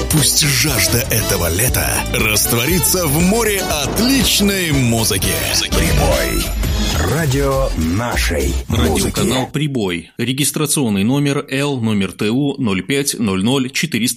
Пусть жажда этого лета растворится в море отличной музыки. Прибой. Радио нашей музыки. Радиоканал «Прибой». Регистрационный номер L, номер ТУ 05 00 400.